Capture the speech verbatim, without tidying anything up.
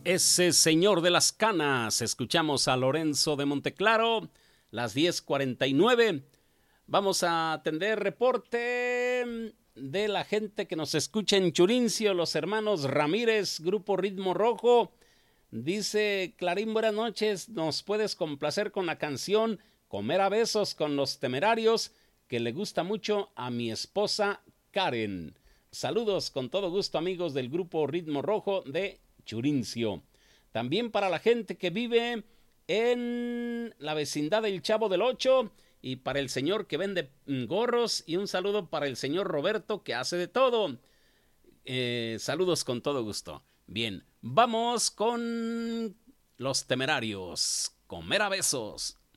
Ese señor de las canas. Escuchamos a Lorenzo de Monteclaro, las diez cuarenta y nueve. Vamos a atender reporte de la gente que nos escucha en Churincio, los hermanos Ramírez, Grupo Ritmo Rojo. Dice Clarín, buenas noches, nos puedes complacer con la canción Comer a Besos con los Temerarios, que le gusta mucho a mi esposa Karen. Saludos con todo gusto, amigos del Grupo Ritmo Rojo de Churincio. También para la gente que vive en la vecindad del Chavo del Ocho, y para el señor que vende gorros, y un saludo para el señor Roberto que hace de todo. Eh, saludos con todo gusto. Bien, vamos con los Temerarios. Comer a Besos.